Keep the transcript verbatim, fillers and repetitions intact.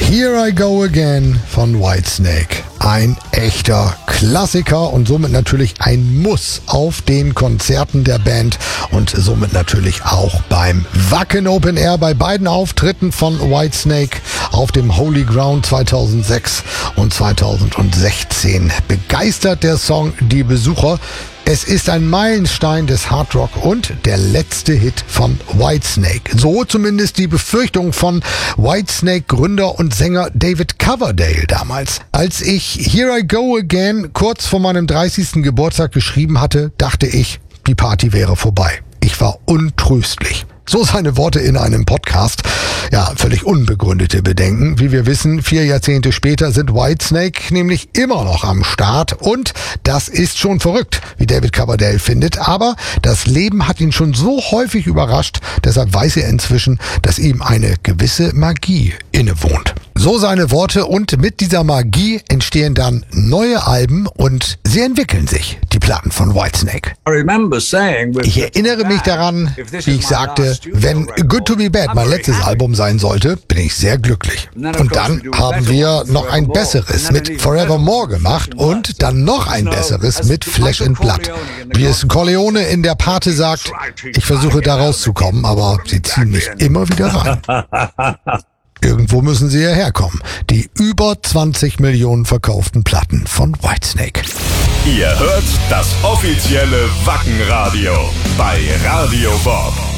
Here I Go Again von Whitesnake. Ein echter Klassiker und somit natürlich ein Muss auf den Konzerten der Band und somit natürlich auch beim Wacken Open Air bei beiden Auftritten von Whitesnake auf dem Holy Ground zweitausendsechs und zweitausendsechzehn. Begeistert der Song die Besucher. Es ist ein Meilenstein des Hard Rock und der letzte Hit von Whitesnake. So zumindest die Befürchtung von Whitesnake-Gründer und Sänger David Coverdale damals. Als ich Here I Go Again kurz vor meinem dreißigsten Geburtstag geschrieben hatte, dachte ich, die Party wäre vorbei. Ich war untröstlich. So seine Worte in einem Podcast. Ja, völlig unbegründete Bedenken. Wie wir wissen, vier Jahrzehnte später sind Whitesnake nämlich immer noch am Start. Und das ist schon verrückt, wie David Coverdale findet. Aber das Leben hat ihn schon so häufig überrascht. Deshalb weiß er inzwischen, dass ihm eine gewisse Magie innewohnt. So seine Worte und mit dieser Magie entstehen dann neue Alben und sie entwickeln sich, die Platten von Whitesnake. Ich erinnere mich daran, wie ich sagte, wenn Good to Be Bad mein letztes Album sein sollte, bin ich sehr glücklich. Und dann haben wir noch ein besseres mit Forevermore gemacht und dann noch ein besseres mit Flesh and Blood. Wie es Corleone in der Pate sagt, ich versuche da rauszukommen, aber sie ziehen mich immer wieder rein. Irgendwo müssen sie ja herkommen. Die über zwanzig Millionen verkauften Platten von Whitesnake. Ihr hört das offizielle Wacken-Radio bei Radio Bob.